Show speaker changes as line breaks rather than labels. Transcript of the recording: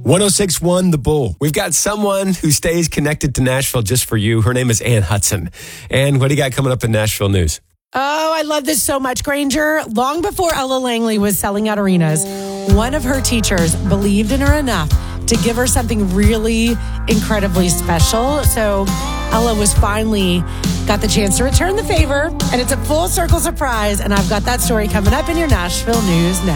106.1 The Bull. We've got someone who stays connected to Nashville just for you. Her name is Ann Hudson. Ann, what do you got coming up in Nashville news?
Oh, I love this so much, Granger. Long before Ella Langley was selling out arenas, one of her teachers believed in her enough to give her something really incredibly special. So Ella was finally got the chance to return the favor, and it's a full circle surprise. And I've got that story coming up in your Nashville news now.